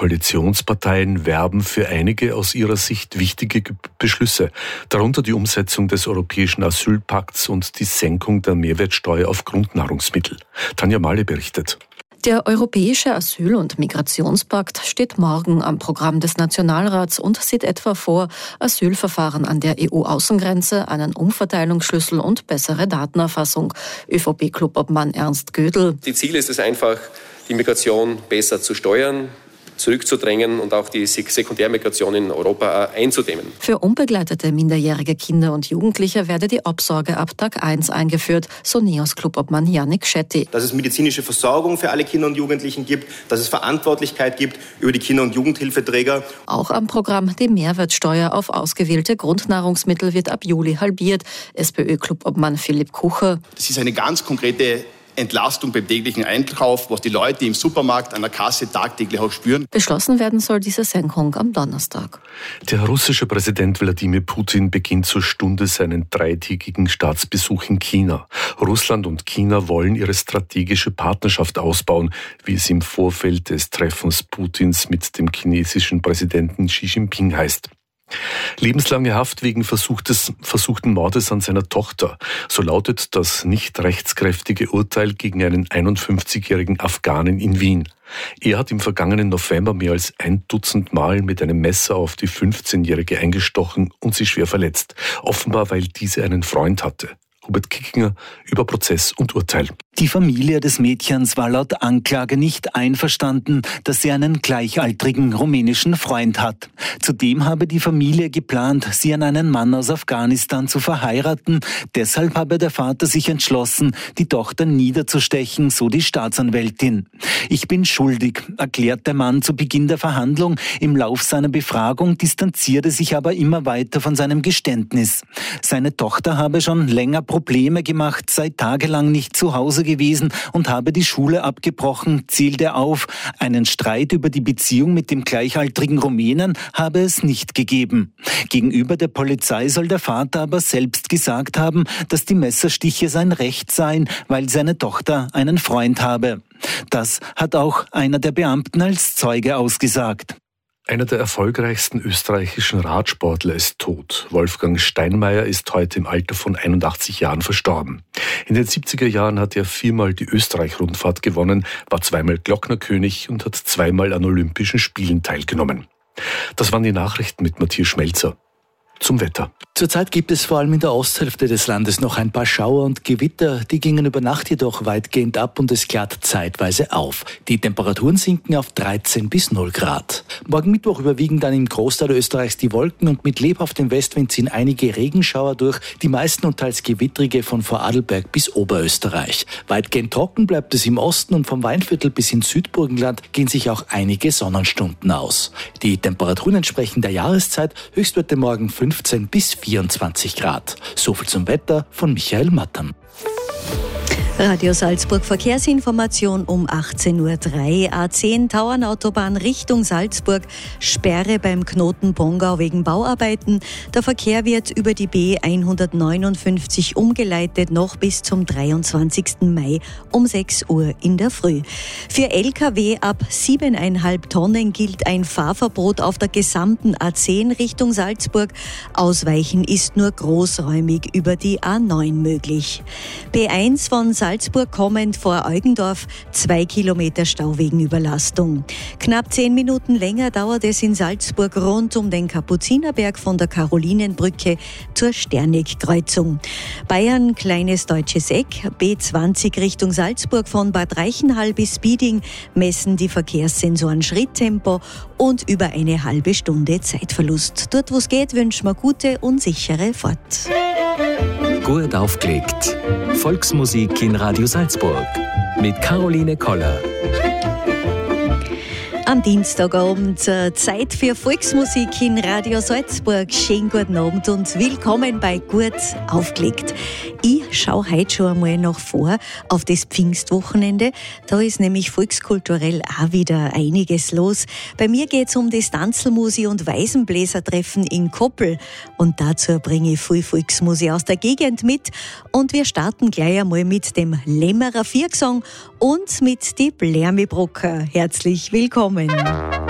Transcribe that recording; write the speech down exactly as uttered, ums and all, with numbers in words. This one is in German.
Koalitionsparteien werben für einige aus ihrer Sicht wichtige Beschlüsse, darunter die Umsetzung des Europäischen Asylpakts und die Senkung der Mehrwertsteuer auf Grundnahrungsmittel. Tanja Mahle berichtet. Der Europäische Asyl- und Migrationspakt steht morgen am Programm des Nationalrats und sieht etwa vor, Asylverfahren an der E U-Außengrenze, einen Umverteilungsschlüssel und bessere Datenerfassung. ÖVP-Clubobmann Ernst Gödel. Die Ziel ist es einfach, die Migration besser zu steuern, zurückzudrängen und auch die Sekundärmigration in Europa einzudämmen. Für unbegleitete minderjährige Kinder und Jugendliche werde die Obsorge ab Tag eins eingeführt, so NEOS-Clubobmann Yannick Schetti. Dass es medizinische Versorgung für alle Kinder und Jugendlichen gibt, dass es Verantwortlichkeit gibt über die Kinder- und Jugendhilfeträger. Auch am Programm die Mehrwertsteuer auf ausgewählte Grundnahrungsmittel wird ab Juli halbiert. SPÖ-Clubobmann Philipp Kucher. Das ist eine ganz konkrete Entlastung beim täglichen Einkauf, was die Leute im Supermarkt an der Kasse tagtäglich auch spüren. Beschlossen werden soll diese Senkung am Donnerstag. Der russische Präsident Wladimir Putin beginnt zur Stunde seinen dreitägigen Staatsbesuch in China. Russland und China wollen ihre strategische Partnerschaft ausbauen, wie es im Vorfeld des Treffens Putins mit dem chinesischen Präsidenten Xi Jinping heißt. Lebenslange Haft wegen versuchtes, versuchten Mordes an seiner Tochter. So lautet das nicht rechtskräftige Urteil gegen einen einundfünfzigjährigen Afghanen in Wien. Er hat im vergangenen November mehr als ein Dutzend Mal mit einem Messer auf die fünfzehnjährige eingestochen und sie schwer verletzt. Offenbar, weil diese einen Freund hatte. Hubert Kickinger über Prozess und Urteil. Die Familie des Mädchens war laut Anklage nicht einverstanden, dass sie einen gleichaltrigen rumänischen Freund hat. Zudem habe die Familie geplant, sie an einen Mann aus Afghanistan zu verheiraten. Deshalb habe der Vater sich entschlossen, die Tochter niederzustechen, so die Staatsanwältin. Ich bin schuldig, erklärt der Mann zu Beginn der Verhandlung. Im Lauf seiner Befragung distanzierte sich aber immer weiter von seinem Geständnis. Seine Tochter habe schon länger Probleme gemacht, sei tagelang nicht zu Hause gewesen und habe die Schule abgebrochen, zählt er auf. Einen Streit über die Beziehung mit dem gleichaltrigen Rumänen habe es nicht gegeben. Gegenüber der Polizei soll der Vater aber selbst gesagt haben, dass die Messerstiche sein Recht seien, weil seine Tochter einen Freund habe. Das hat auch einer der Beamten als Zeuge ausgesagt. Einer der erfolgreichsten österreichischen Radsportler ist tot. Wolfgang Steinmeier ist heute im Alter von einundachtzig Jahren verstorben. In den siebziger Jahren hat er viermal die Österreich-Rundfahrt gewonnen, war zweimal Glocknerkönig und hat zweimal an Olympischen Spielen teilgenommen. Das waren die Nachrichten mit Matthias Schmelzer. Zum Wetter. Zurzeit gibt es vor allem in der Osthälfte des Landes noch ein paar Schauer und Gewitter. Die gingen über Nacht jedoch weitgehend ab und es klart zeitweise auf. Die Temperaturen sinken auf dreizehn bis null Grad. Morgen Mittwoch überwiegen dann im Großteil Österreichs die Wolken und mit lebhaftem Westwind ziehen einige Regenschauer durch, die meisten und teils gewittrige von Vorarlberg bis Oberösterreich. Weitgehend trocken bleibt es im Osten und vom Weinviertel bis ins Südburgenland gehen sich auch einige Sonnenstunden aus. Die Temperaturen entsprechen der Jahreszeit, Höchstwerte morgen fünfzehn bis vierundzwanzig Grad. So viel zum Wetter von Michael Mattern. Radio Salzburg Verkehrsinformation um achtzehn Uhr drei. A zehn Tauernautobahn Richtung Salzburg. Sperre beim Knoten Pongau wegen Bauarbeiten. Der Verkehr wird über die B hundertneunundfünfzig umgeleitet noch bis zum dreiundzwanzigsten Mai um sechs Uhr in der Früh. Für L K W ab sieben Komma fünf Tonnen gilt ein Fahrverbot auf der gesamten A zehn Richtung Salzburg. Ausweichen ist nur großräumig über die A neun möglich. B eins von Salzburg kommend vor Eugendorf, zwei Kilometer Stau wegen Überlastung. Knapp zehn Minuten länger dauert es in Salzburg rund um den Kapuzinerberg von der Karolinenbrücke zur Sternegkreuzung. Bayern, kleines deutsches Eck, B zwanzig Richtung Salzburg von Bad Reichenhall bis Bieding messen die Verkehrssensoren Schritttempo und über eine halbe Stunde Zeitverlust. Dort, wo es geht, wünschen wir gute und sichere Fahrt. Gut aufgelegt. Volksmusik in Radio Salzburg mit Caroline Koller. Am Dienstagabend Zeit für Volksmusik in Radio Salzburg. Schönen guten Abend und willkommen bei Gut aufgelegt. Ich schaue heute schon einmal noch vor auf das Pfingstwochenende. Da ist nämlich volkskulturell auch wieder einiges los. Bei mir geht es um das Tanzelmusi- und Waisenbläsertreffen in Koppel. Und dazu bringe ich viel Volksmusik aus der Gegend mit. Und wir starten gleich einmal mit dem Lämmerer Viergesang und mit die Blärmibrocker. Herzlich willkommen.